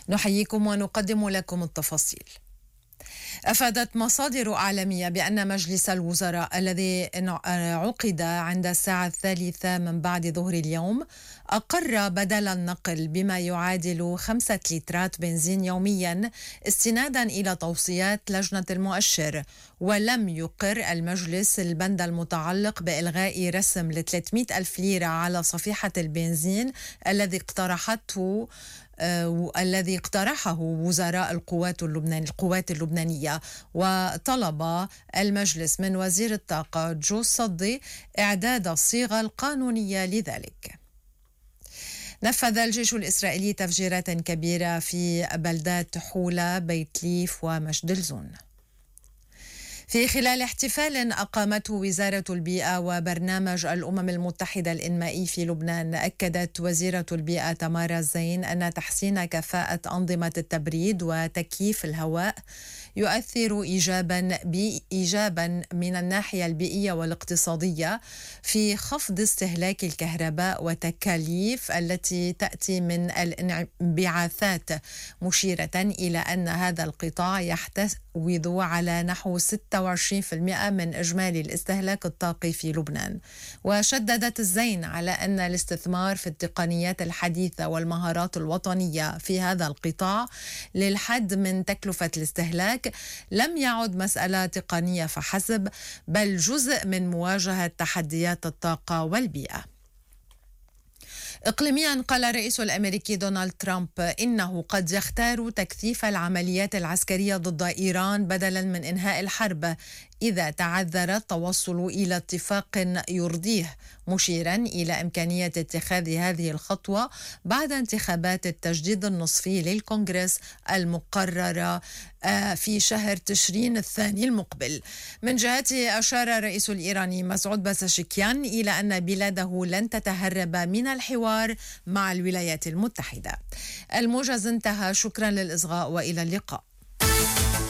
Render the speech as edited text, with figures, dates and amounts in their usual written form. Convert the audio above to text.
نحييكم ونقدم لكم التفاصيل. أفادت مصادر عالمية بأن مجلس الوزراء الذي عقد عند الساعة 3 من بعد ظهر اليوم أقر بدل النقل بما يعادل 5 لترات بنزين يوميا استنادا إلى توصيات لجنة المؤشر، ولم يقر المجلس البند المتعلق بإلغاء رسم ل 300 ألف ليرة على صفيحة البنزين الذي اقترحه وزراء القوات اللبنانية. وطلب المجلس من وزير الطاقة جو الصدي إعداد الصيغة القانونية لذلك. نفذ الجيش الإسرائيلي تفجيرات كبيرة في بلدات حولة، بيت ليف ومجدلزون. في خلال احتفال أقامته وزارة البيئة وبرنامج الأمم المتحدة الإنمائي في لبنان، أكدت وزيرة البيئة تمارا زين أن تحسين كفاءة أنظمة التبريد وتكييف الهواء يؤثر إيجابا من الناحية البيئية والاقتصادية في خفض استهلاك الكهرباء وتكاليف التي تأتي من الانبعاثات، مشيرة إلى أن هذا القطاع يحتوي على نحو 26% من إجمالي الاستهلاك الطاقي في لبنان. وشددت الزين على أن الاستثمار في التقنيات الحديثة والمهارات الوطنية في هذا القطاع للحد من تكلفة الاستهلاك لم يعد مسألة تقنية فحسب، بل جزء من مواجهة تحديات الطاقة والبيئة. إقليميا، قال الرئيس الأمريكي دونالد ترامب إنه قد يختار تكثيف العمليات العسكرية ضد إيران بدلا من إنهاء الحرب إذا تعذر التوصل إلى اتفاق يرضيه، مشيرا إلى إمكانية اتخاذ هذه الخطوة بعد انتخابات التجديد النصفي للكونغرس المقررة في شهر تشرين الثاني المقبل. من جهته أشار الرئيس الإيراني مسعود بازاشكيان إلى أن بلاده لن تتهرب من الحوار مع الولايات المتحدة. الموجز انتهى، شكرا للإصغاء وإلى اللقاء.